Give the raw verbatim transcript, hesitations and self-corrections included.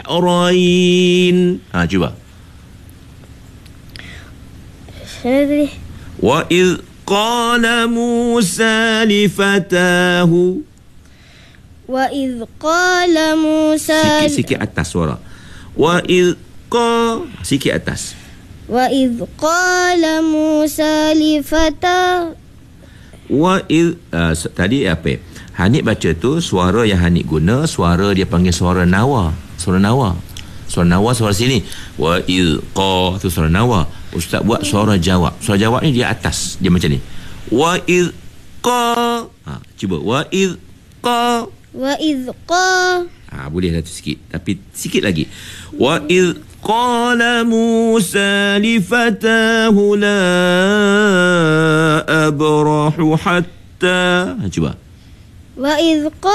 البحرين. Ha, cuba. وإذ قال موسى لفتاه. وإذ قال موسى. Sikit-sikit atas suara. وإذ قال. Sikit atas. وإذ قال موسى لفتاه. وإذ uh, tadi apa? Hanif baca tu suara yang Hanif guna, suara dia panggil suara nawa. Suara nawa. Suara nawa suara sini. Wa il qa tu suara nawa. Ustaz buat suara jawab. Suara jawab ni dia atas. Dia macam ni. Wa il qa. Ha, cuba. Wa il qa. Wa il qa. Ha, boleh satu sikit. Tapi sikit lagi. Wa il qala Musa li fatahu la abrahu hatta. Ha, cuba. وإذ قال